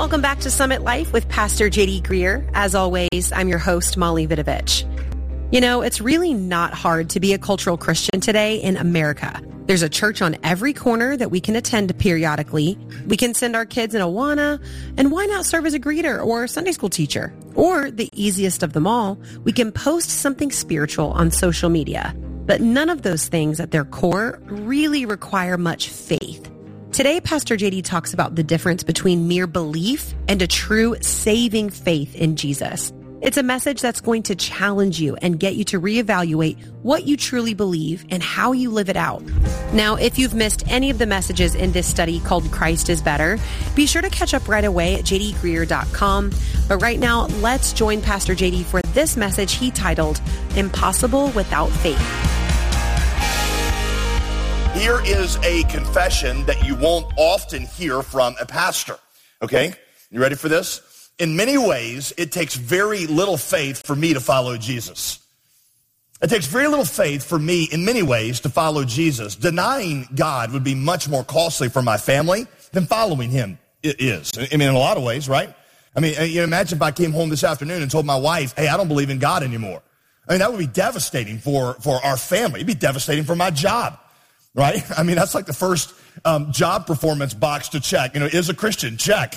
Welcome back to Summit Life with Pastor JD Greer. As always, I'm your host, Molly Vidovich. You know, it's really not hard to be a cultural Christian today in America. There's a church on every corner that we can attend periodically. We can send our kids in Awana, and why not serve as a greeter or Sunday school teacher? Or, the easiest of them all, we can post something spiritual on social media. But none of those things at their core really require much faith. Today, Pastor JD talks about the difference between mere belief and a true saving faith in Jesus. It's a message that's going to challenge you and get you to reevaluate what you truly believe and how you live it out. Now, if you've missed any of the messages in this study called Christ is Better, be sure to catch up right away at jdgreer.com. But right now, let's join Pastor JD for this message he titled, Impossible Without Faith. Here is a confession that you won't often hear from a pastor. Okay? You ready for this? In many ways, it takes very little faith for me to follow Jesus. It takes very little faith for me, in many ways, to follow Jesus. Denying God would be much more costly for my family than following him is. I mean, in a lot of ways, right? I mean, you imagine if I came home this afternoon and told my wife, hey, I don't believe in God anymore. I mean, that would be devastating for our family. It'd be devastating for my job, right? I mean, that's like the first job performance box to check. You know, is a Christian, check.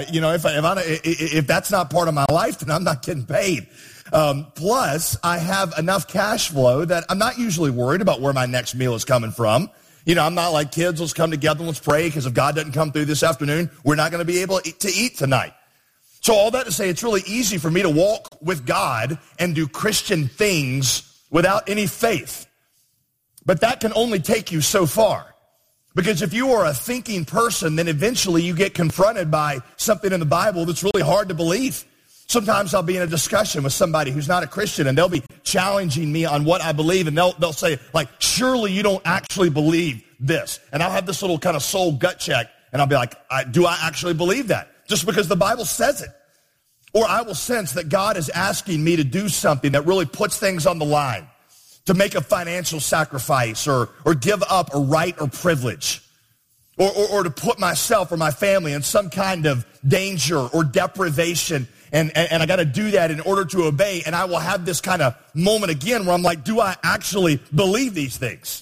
If that's not part of my life, then I'm not getting paid. Plus, I have enough cash flow that I'm not usually worried about where my next meal is coming from. You know, I'm not like, kids, let's come together and let's pray, because if God doesn't come through this afternoon, we're not going to be able to eat tonight. So all that to say, it's really easy for me to walk with God and do Christian things without any faith. But that can only take you so far. Because if you are a thinking person, then eventually you get confronted by something in the Bible that's really hard to believe. Sometimes I'll be in a discussion with somebody who's not a Christian, and they'll be challenging me on what I believe, and they'll say, like, surely you don't actually believe this. And I'll have this little kind of soul gut check, and I'll be like, do I actually believe that? Just because the Bible says it. Or I will sense that God is asking me to do something that really puts things on the line, to make a financial sacrifice or give up a right or privilege, or to put myself or my family in some kind of danger or deprivation, and I got to do that in order to obey, and I will have this kind of moment again where I'm like, do I actually believe these things?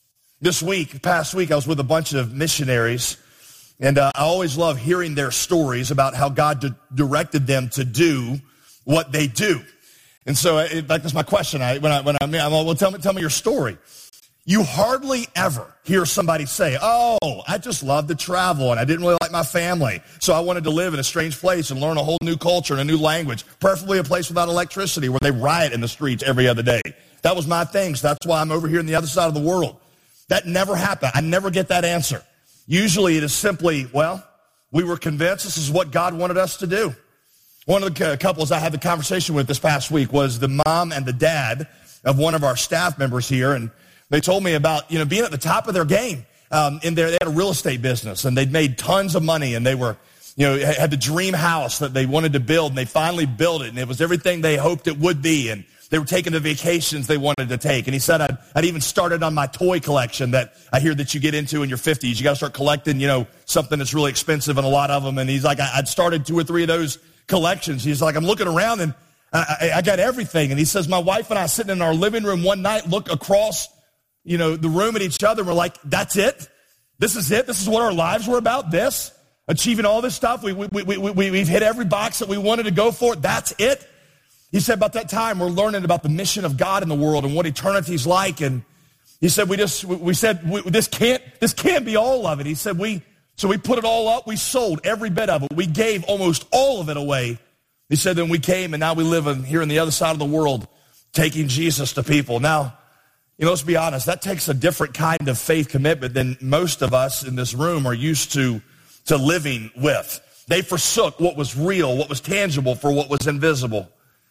Past week, I was with a bunch of missionaries, and I always love hearing their stories about how God directed them to do what they do. And so, like, that's my question. Well, tell me your story. You hardly ever hear somebody say, oh, I just love to travel, and I didn't really like my family, so I wanted to live in a strange place and learn a whole new culture and a new language, preferably a place without electricity where they riot in the streets every other day. That was my thing, so that's why I'm over here on the other side of the world. That never happened. I never get that answer. Usually it is simply, well, we were convinced this is what God wanted us to do. One of the couples I had the conversation with this past week was the mom and the dad of one of our staff members here, and they told me about, being at the top of their game. They had a real estate business, and they'd made tons of money, and they were, had the dream house that they wanted to build, and they finally built it, and it was everything they hoped it would be, and they were taking the vacations they wanted to take. And he said, I'd even started on my toy collection that I hear that you get into in your 50s. You got to start collecting, something that's really expensive, and a lot of them. And he's like, I'd started 2 or 3 of those collections. He's like, I'm looking around, and I got everything. And he says, my wife and I sitting in our living room one night, look across, the room at each other. And we're like, that's it? This is it? This is what our lives were about? This? Achieving all this stuff? We've hit every box that we wanted to go for. That's it? He said, about that time, we're learning about the mission of God in the world and what eternity's like. And he said, this can't be all of it. He said, so we put it all up. We sold every bit of it. We gave almost all of it away. He said, then we came, and now we live here on the other side of the world, taking Jesus to people. Now, let's be honest, that takes a different kind of faith commitment than most of us in this room are used to living with. They forsook what was real, what was tangible, for what was invisible.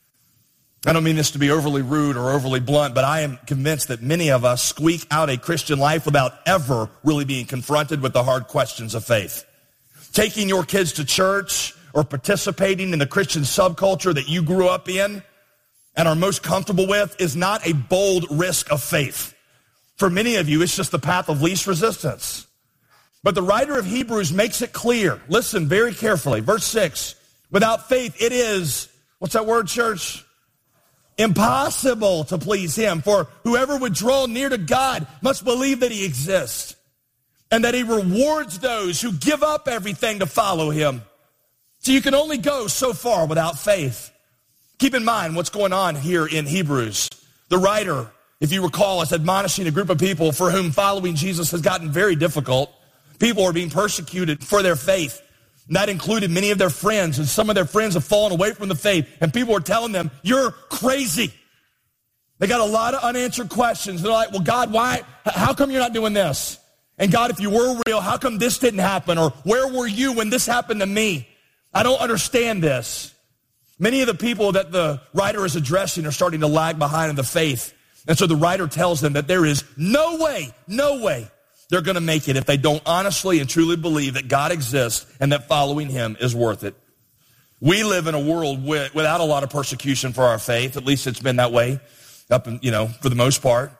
I don't mean this to be overly rude or overly blunt, but I am convinced that many of us squeak out a Christian life without ever really being confronted with the hard questions of faith. Taking your kids to church or participating in the Christian subculture that you grew up in and are most comfortable with is not a bold risk of faith. For many of you, it's just the path of least resistance. But the writer of Hebrews makes it clear. Listen very carefully. Verse 6, without faith it is, what's that word, church? Impossible to please him. For whoever would draw near to God must believe that he exists and that he rewards those who give up everything to follow him. So you can only go so far without faith. Keep in mind what's going on here in Hebrews. The writer, if you recall, is admonishing a group of people for whom following Jesus has gotten very difficult. People are being persecuted for their faith. And that included many of their friends, and some of their friends have fallen away from the faith, and people are telling them, you're crazy. They got a lot of unanswered questions. They're like, well, God, why? How come you're not doing this? And God, if you were real, how come this didn't happen? Or where were you when this happened to me? I don't understand this. Many of the people that the writer is addressing are starting to lag behind in the faith. And so the writer tells them that there is no way they're going to make it if they don't honestly and truly believe that God exists and that following him is worth it. We live in a world without a lot of persecution for our faith. At least it's been that way for the most part.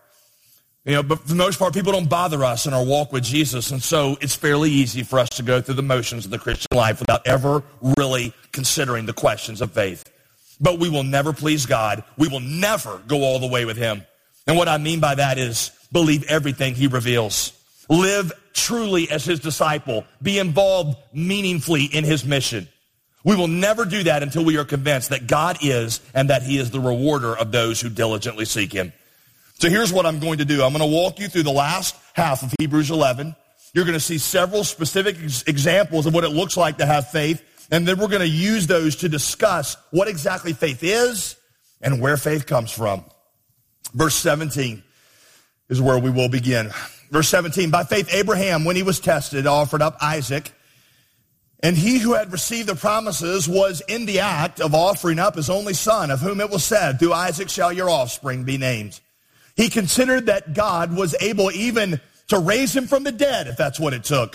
But for the most part, people don't bother us in our walk with Jesus. And so it's fairly easy for us to go through the motions of the Christian life without ever really considering the questions of faith. But we will never please God. We will never go all the way with him. And what I mean by that is believe everything he reveals. Live truly as his disciple. Be involved meaningfully in his mission. We will never do that until we are convinced that God is and that he is the rewarder of those who diligently seek him. So here's what I'm going to do. I'm going to walk you through the last half of Hebrews 11. You're going to see several specific examples of what it looks like to have faith. And then we're going to use those to discuss what exactly faith is and where faith comes from. Verse 17 is where we will begin. Verse 17, by faith Abraham, when he was tested, offered up Isaac. And he who had received the promises was in the act of offering up his only son, of whom it was said, through Isaac shall your offspring be named. He considered that God was able even to raise him from the dead, if that's what it took.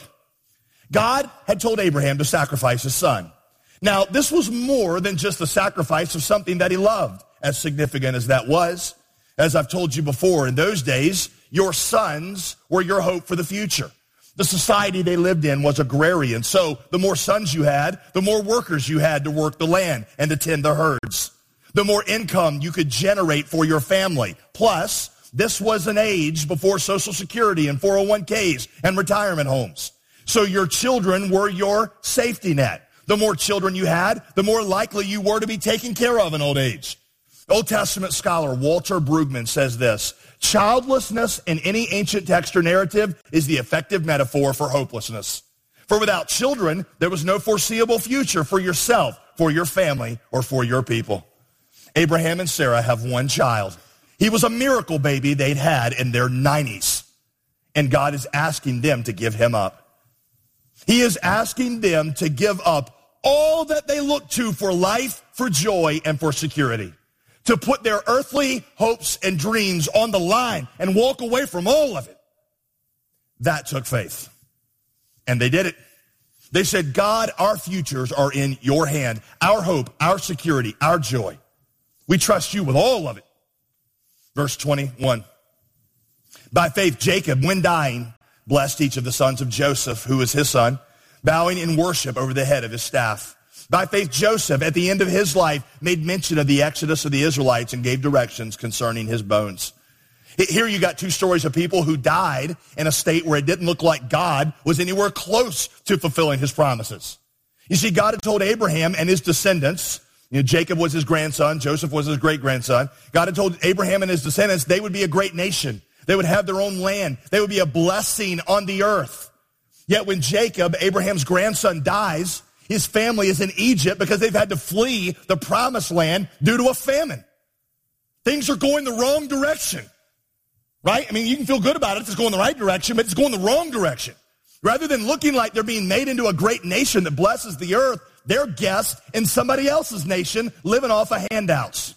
God had told Abraham to sacrifice his son. Now, this was more than just the sacrifice of something that he loved, as significant as that was. As I've told you before, in those days, your sons were your hope for the future. The society they lived in was agrarian, so the more sons you had, the more workers you had to work the land and to tend the herds. The more income you could generate for your family. Plus, this was an age before Social Security and 401ks and retirement homes. So your children were your safety net. The more children you had, the more likely you were to be taken care of in old age. Old Testament scholar Walter Brueggemann says this, childlessness in any ancient text or narrative is the effective metaphor for hopelessness. For without children, there was no foreseeable future for yourself, for your family, or for your people. Abraham and Sarah have one child. He was a miracle baby they'd had in their 90s. And God is asking them to give him up. He is asking them to give up all that they look to for life, for joy, and for security. To put their earthly hopes and dreams on the line and walk away from all of it. That took faith. And they did it. They said, God, our futures are in your hand. Our hope, our security, our joy. We trust you with all of it. Verse 21. By faith, Jacob, when dying, blessed each of the sons of Joseph, who was his son, bowing in worship over the head of his staff. By faith, Joseph, at the end of his life, made mention of the exodus of the Israelites and gave directions concerning his bones. Here you got two stories of people who died in a state where it didn't look like God was anywhere close to fulfilling his promises. You see, God had told Abraham and his descendants, Jacob was his grandson, Joseph was his great-grandson. God had told Abraham and his descendants they would be a great nation. They would have their own land. They would be a blessing on the earth. Yet when Jacob, Abraham's grandson, dies, his family is in Egypt because they've had to flee the promised land due to a famine. Things are going the wrong direction, right? I mean, you can feel good about it if it's going the right direction, but it's going the wrong direction. Rather than looking like they're being made into a great nation that blesses the earth, they're guests in somebody else's nation living off of handouts.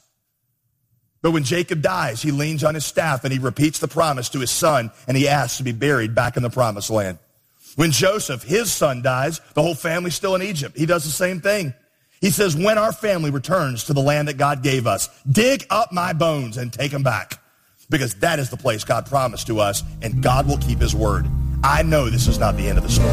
But when Jacob dies, he leans on his staff and he repeats the promise to his son, and he asks to be buried back in the promised land. When Joseph, his son, dies, the whole family's still in Egypt. He does the same thing. He says, when our family returns to the land that God gave us, dig up my bones and take them back, because that is the place God promised to us, and God will keep his word. I know this is not the end of the story.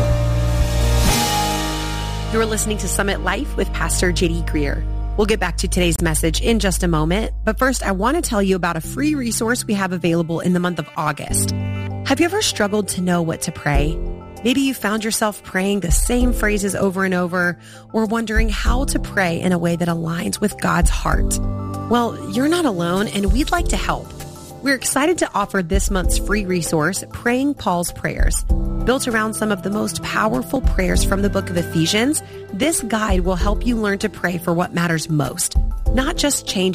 You're listening to Summit Life with Pastor J.D. Greer. We'll get back to today's message in just a moment, but first I want to tell you about a free resource we have available in the month of August. Have you ever struggled to know what to pray? Maybe you found yourself praying the same phrases over and over, or wondering how to pray in a way that aligns with God's heart. Well, you're not alone, and we'd like to help. We're excited to offer this month's free resource, Praying Paul's Prayers. Built around some of the most powerful prayers from the book of Ephesians, this guide will help you learn to pray for what matters most, not just change